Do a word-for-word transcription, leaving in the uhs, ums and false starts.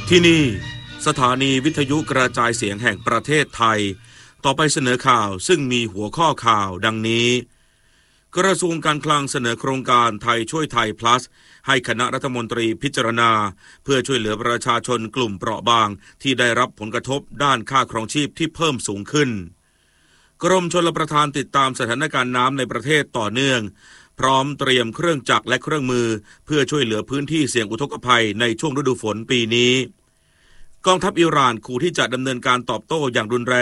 ที่นี่สถานีวิทยุกระจายเสียงแห่งประเทศไทยต่อไปเสนอข่าวซึ่งมีหัวข้อข่าวดังนี้กระทรวงการคลังเสนอโครงการไทยช่วยไทย plus ให้คณะรัฐมนตรีพิจารณาเพื่อช่วยเหลือประชาชนกลุ่มเปราะบางที่ได้รับผลกระทบด้านค่าครองชีพที่เพิ่มสูงขึ้นกรมชลประทานติดตามสถานการณ์น้ำในประเทศต่อเนื่องพร้อมเตรียมเครื่องจักรและเครื่องมือเพื่อช่วยเหลือพื้นที่เสี่ยงอุทกภัยในช่วงฤดูฝนปีนี้กองทัพอิหร่านขู่ที่จะดำเนินการตอบโต้อย่างรุนแรง